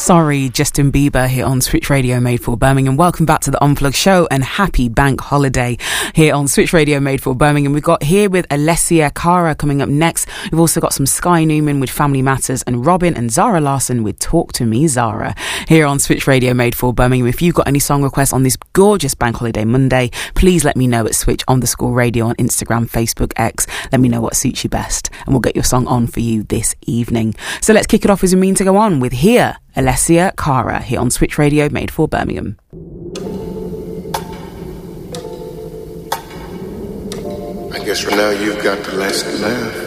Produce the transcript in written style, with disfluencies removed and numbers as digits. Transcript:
Sorry, Justin Bieber here on Switch Radio Made for Birmingham. Welcome back to the Unplugged show and happy bank holiday here on Switch Radio Made for Birmingham. We've got here with Alessia Cara coming up next. We've also got some Sky Newman with Family Matters and Robin and Zara Larson with Talk to Me Zara here on Switch Radio Made for Birmingham. If you've got any song requests on this gorgeous bank holiday Monday, please let me know at Switch_Radio on Instagram, Facebook, X. Let me know what suits you best and we'll get your song on for you this evening. So let's kick it off as we mean to go on with here, Alessia Cara here on Switch Radio Made for Birmingham. I guess for now you've got the last laugh.